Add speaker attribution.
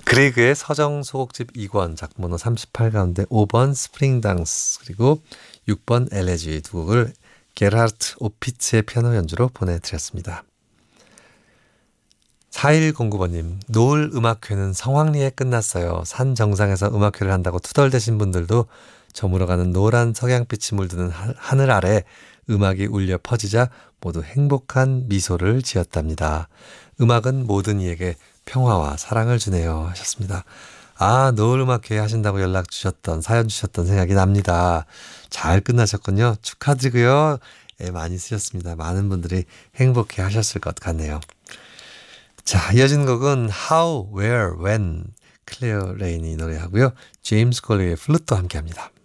Speaker 1: 그레이그의 서정 소곡집 2권 작품번호 38 가운데 5번 스프링 당스 그리고 6번 엘레지 두 곡을 게르하르트 오피츠의 피아노 연주로 보내드렸습니다. 4109번님, 노을 음악회는 성황리에 끝났어요. 산 정상에서 음악회를 한다고 투덜대신 분들도 저물어가는 노란 석양빛이 물드는 하늘 아래 음악이 울려 퍼지자 모두 행복한 미소를 지었답니다. 음악은 모든 이에게 평화와 사랑을 주네요 하셨습니다. 아, 노을 음악회 하신다고 연락 주셨던 사연 주셨던 생각이 납니다. 잘 끝나셨군요. 축하드리고요. 예, 많이 쓰셨습니다. 많은 분들이 행복해 하셨을 것 같네요. 자, 이어진 곡은 How, Where, When 클레어 레인이 노래하고요. 제임스 콜리의 플루트와 함께합니다.